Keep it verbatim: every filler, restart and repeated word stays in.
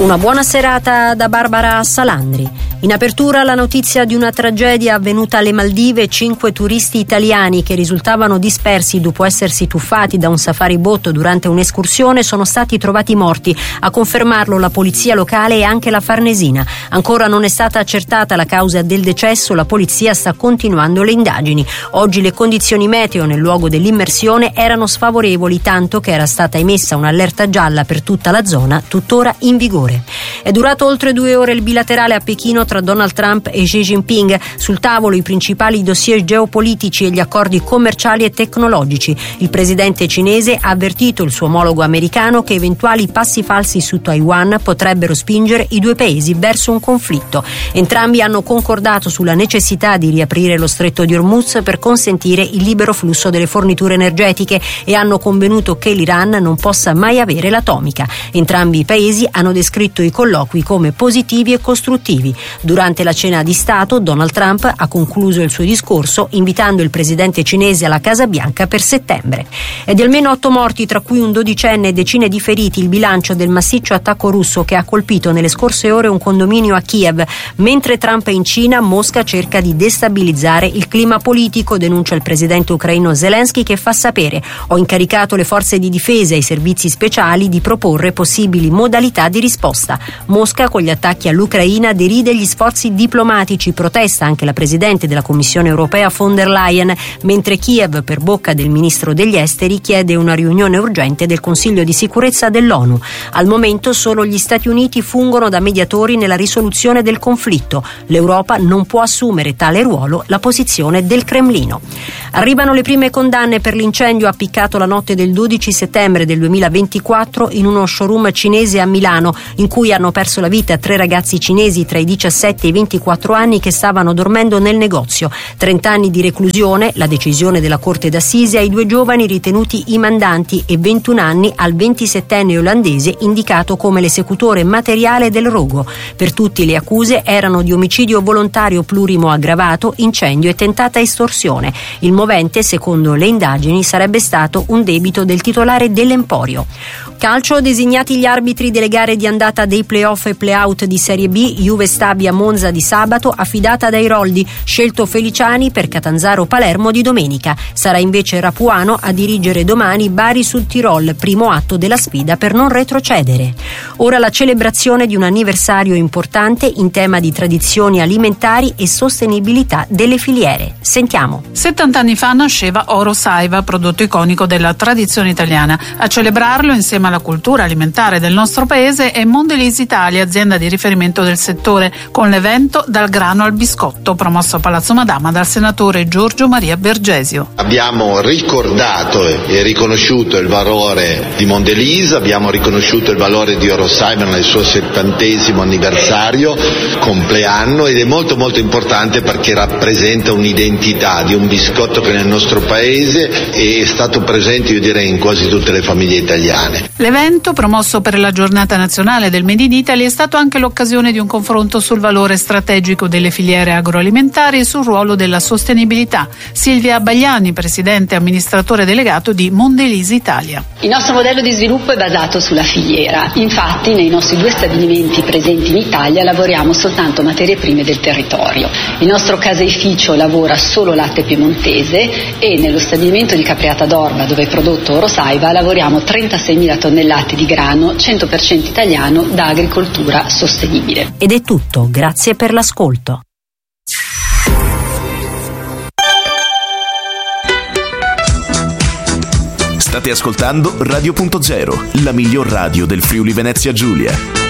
Una buona serata da Barbara Salandri. In apertura la notizia di una tragedia avvenuta alle Maldive. Cinque turisti italiani che risultavano dispersi dopo essersi tuffati da un safari boat durante un'escursione sono stati trovati morti. A confermarlo la polizia locale e anche la Farnesina. Ancora non è stata accertata la causa del decesso, la polizia sta continuando le indagini. Oggi le condizioni meteo nel luogo dell'immersione erano sfavorevoli, tanto che era stata emessa un'allerta gialla per tutta la zona, tuttora in vigore. È durato oltre due ore il bilaterale a Pechino tra Donald Trump e Xi Jinping. Sul tavolo i principali dossier geopolitici e gli accordi commerciali e tecnologici. Il presidente cinese ha avvertito il suo omologo americano che eventuali passi falsi su Taiwan potrebbero spingere i due paesi verso un conflitto. Entrambi hanno concordato sulla necessità di riaprire lo stretto di Hormuz per consentire il libero flusso delle forniture energetiche e hanno convenuto che l'Iran non possa mai avere l'atomica. Entrambi i paesi hanno descritto i colloqui come positivi e costruttivi. Durante la cena di Stato, Donald Trump ha concluso il suo discorso invitando il presidente cinese alla Casa Bianca per settembre. È di almeno otto morti, tra cui un dodicenne e decine di feriti, il bilancio del massiccio attacco russo che ha colpito nelle scorse ore un condominio a Kiev. Mentre Trump è in Cina, Mosca cerca di destabilizzare il clima politico, denuncia il presidente ucraino Zelensky, che fa sapere: ho incaricato le forze di difesa e i servizi speciali di proporre possibili modalità di risposta. Mosca con gli attacchi all'Ucraina deride gli sforzi diplomatici, protesta anche la presidente della Commissione europea von der Leyen, mentre Kiev, per bocca del ministro degli esteri, chiede una riunione urgente del Consiglio di sicurezza dell'ONU. Al momento solo gli Stati Uniti fungono da mediatori nella risoluzione del conflitto. L'Europa non può assumere tale ruolo, la posizione del Cremlino. Arrivano le prime condanne per l'incendio appiccato la notte del dodici settembre del duemilaventiquattro in uno showroom cinese a Milano, in cui hanno perso la vita tre ragazzi cinesi tra i diciassette e i ventiquattro anni che stavano dormendo nel negozio. trenta anni di reclusione, la decisione della Corte d'Assise ai due giovani ritenuti i mandanti, e ventuno anni al ventisettenne olandese indicato come l'esecutore materiale del rogo. Per tutti le accuse erano di omicidio volontario plurimo aggravato, incendio e tentata estorsione. Il movente, secondo le indagini, sarebbe stato un debito del titolare dell'Emporio. Calcio, designati gli arbitri delle gare di andata dei play-off e play-out di Serie B. Juve Stabia Monza di sabato, affidata dai Roldi, scelto Feliciani per Catanzaro Palermo di domenica. Sarà invece Rapuano a dirigere domani Bari sul Tirol, primo atto della sfida per non retrocedere. Ora la celebrazione di un anniversario importante in tema di tradizioni alimentari e sostenibilità delle filiere. Sentiamo. settanta anni fa nasceva Oro Saiva, prodotto iconico della tradizione italiana. A celebrarlo insieme alla cultura alimentare del nostro paese è Mondelez Italia, azienda di riferimento del settore, con l'evento Dal grano al biscotto, promosso a Palazzo Madama dal senatore Giorgio Maria Bergesio. Abbiamo ricordato e riconosciuto il valore di Mondelez, abbiamo riconosciuto il valore di Oro Saiva nel suo settantesimo anniversario, compleanno, ed è molto molto importante perché rappresenta un'identità di un biscotto che nel nostro paese è stato presente, io direi, in quasi tutte le famiglie italiane. L'evento, promosso per la giornata nazionale del Made in Italy, è stato anche l'occasione di un confronto sul valore strategico delle filiere agroalimentari e sul ruolo della sostenibilità. Silvia Bagliani, presidente e amministratore delegato di Mondelez Italia. Il nostro modello di sviluppo è basato sulla filiera. Infatti, nei nostri due stabilimenti presenti in Italia lavoriamo soltanto materie prime del territorio. Il nostro caseificio lavora solo latte piemontese e nello stabilimento di Capriata d'Orba, dove è prodotto Oro Saiva, lavoriamo trentaseimila tonnellate di grano cento per cento italiano da agricoltura sostenibile. Ed è tutto, grazie per l'ascolto. State ascoltando Radio Punto Zero, la miglior radio del Friuli Venezia Giulia.